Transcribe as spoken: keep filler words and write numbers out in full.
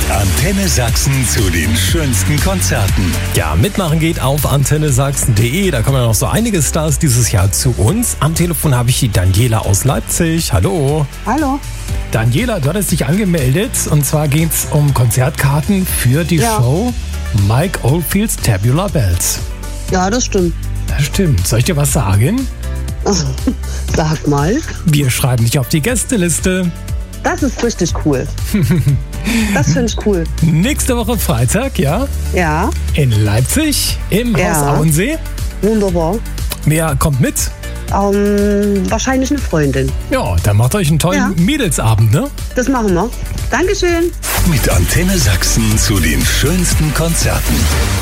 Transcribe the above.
Antenne Sachsen zu den schönsten Konzerten. Ja, mitmachen geht auf antenne sachsen punkt de. Da kommen ja noch so einige Stars dieses Jahr zu uns. Am Telefon habe ich die Daniela aus Leipzig. Hallo. Hallo. Daniela, du hattest dich angemeldet. Und zwar geht es um Konzertkarten für die Ja. Show Mike Oldfields Tabular Bells. Ja, das stimmt. Das stimmt. Soll ich dir was sagen? Sag mal. Wir schreiben dich auf die Gästeliste. Das ist richtig cool. Das finde ich cool. Nächste Woche Freitag, ja? Ja, In Leipzig im Ja. Haus Auensee. wunderbar. Wer kommt mit? Ähm, wahrscheinlich eine Freundin. Ja, dann macht euch einen tollen Ja. Mädelsabend, ne? Das machen wir. Dankeschön. Mit Antenne Sachsen zu den schönsten Konzerten.